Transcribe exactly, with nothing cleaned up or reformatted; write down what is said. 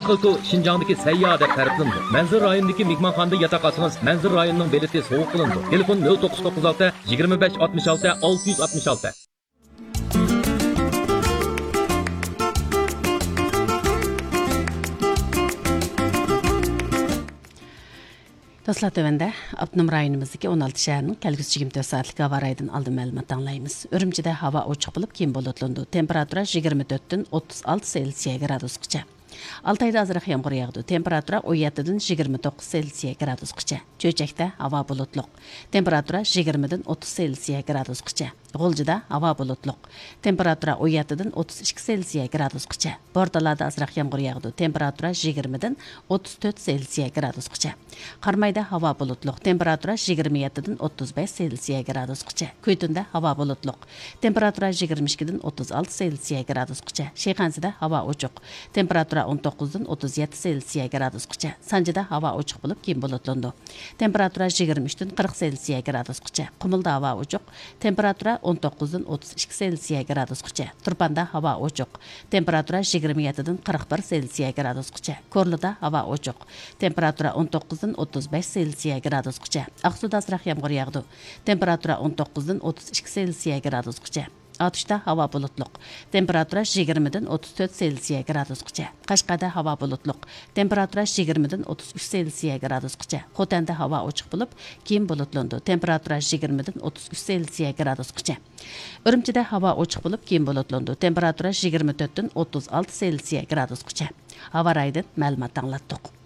xil Şinjandagi sayyo deb farqlandi. Manzil rayonidagi mehmonxonada yotoq olsangiz, Manzil rayonining bileti sovuq qilindi. Telefon nol to'qqiz to'qqiz olti yigirma besh oltmish olti olti yuz oltmish olti. Dostlar tövəndə Abnum rayonumuzdaki on altı şəhərinin kəlgüsü yigirma dörd saatlik hava rayından aldı məlumat anlayımız. Ürümçidə hava ochiq bo'lib, keyin bulutlandı. Temperatura yigirma to'rtdan o'ttiz olti Selsiya gradusgacha. Altayda azroq yomg'ir yog'di. Temperatura o'n yettidan yigirma to'qqiz Selsiya gradusgacha. Cho'chakda havo bulutliq. Temperatura yigirmadan o'ttiz Selsiya gradusgacha. G'oljida havo bulutliq. Temperatura o'n yettidan o'ttiz ikki Selsiya gradusgacha. Bortalarda azroq yomg'ir yog'di. Temperatura yigirmadan o'ttiz to'rt Selsiya gradusgacha. Qarmayda havo bulutliq. Temperatura yigirma yettidan o'ttiz besh Selsiya gradusgacha. Ko'ytunda havo bulutliq. Temperatura yigirma ikkidan o'ttiz olti Selsiya gradusgacha. Shayxansida havo ochiq. Temperatura o'n to'qqizdan o'ttiz yetti Selsiya gradusgacha. Sanjida havo ochiq bo'lib, keyin bulutlandi. Temperatura yigirma uchdan qirq Selsiya gradusgacha. Qumulda havo ochiq. Temperatura o'n to'qqizdan o'ttiz ikki Selsiya gradusgacha. Turpanda havo ochiq. Temperatura yigirma yettidan qirq bir Selsiya gradusgacha. Korlida havo ochiq. Temperatura o'n to'qqizdan o'ttiz besh Selsiya gradusgacha. Aqsuda azroq yomg'ir yog'di. Temperatura o'n to'qqizdan o'ttiz ikki Selsiya gradusgacha. Atışda hava bulutluq. Temperatura yigirmadan o'ttiz to'rt Selsiya gradusgacha. Qashqada hava bulutluq. Temperatura yigirmadan o'ttiz uch Selsiya gradusgacha. Xotanda hava ochiq bo'lib, keyin bulutlandi. Temperatura yigirmadan o'ttiz uch Selsiya gradusgacha. Urumchida hava ochiq bo'lib, keyin bulutlandi. Temperatura yigirma to'rtdan o'ttiz olti Selsiya gradusgacha. Havo rayonidan ma'lumot anglatdik.